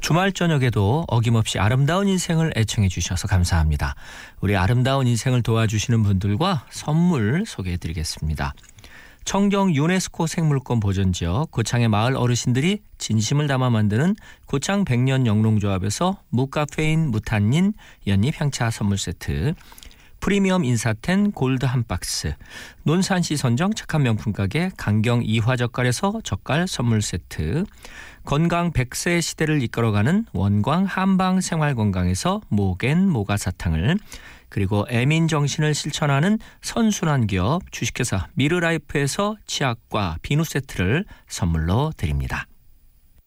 주말 저녁에도 어김없이 아름다운 인생을 애청해 주셔서 감사합니다. 우리 아름다운 인생을 도와주시는 분들과 선물 소개해 드리겠습니다. 청정 유네스코 생물권 보존지역 고창의 마을 어르신들이 진심을 담아 만드는 고창 백년 영농조합에서 무카페인 무탄닌 연잎 향차 선물 세트, 프리미엄 인사텐 골드 한 박스, 논산시 선정 착한 명품 가게 강경 이화젓갈에서 젓갈 선물 세트, 건강 100세 시대를 이끌어가는 원광 한방 생활건강에서 모겐 모가사탕을, 그리고 애민 정신을 실천하는 선순환 기업 주식회사 미르라이프에서 치약과 비누 세트를 선물로 드립니다.